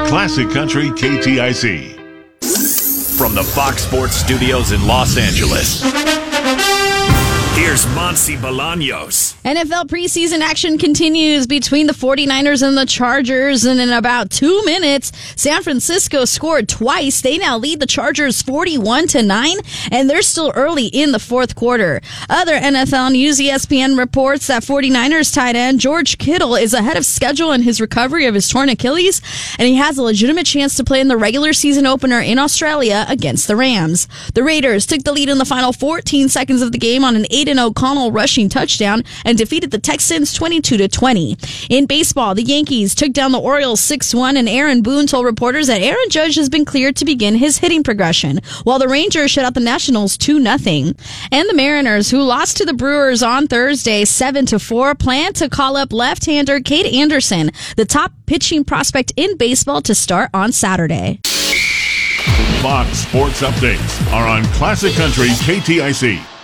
Classic Country KTIC. From the Fox Sports Studios in Los Angeles, here's Monse Bolaños. NFL preseason action continues between the 49ers and the Chargers, and in about 2 minutes, San Francisco scored twice. They now lead the Chargers 41-9, and they're still early in the fourth quarter. Other NFL news, ESPN reports that 49ers tight end George Kittle is ahead of schedule in his recovery of his torn Achilles, and he has a legitimate chance to play in the regular season opener in Australia against the Rams. The Raiders took the lead in the final 14 seconds of the game on an Aiden O'Connell rushing touchdown and defeated the Texans 22-20. In baseball, the Yankees took down the Orioles 6-1, and Aaron Boone told reporters that Aaron Judge has been cleared to begin his hitting progression, while the Rangers shut out the Nationals 2-0. And the Mariners, who lost to the Brewers on Thursday 7-4, plan to call up left-hander Cade Anderson, the top pitching prospect in baseball, to start on Saturday. Fox Sports Updates are on Classic Country KTIC.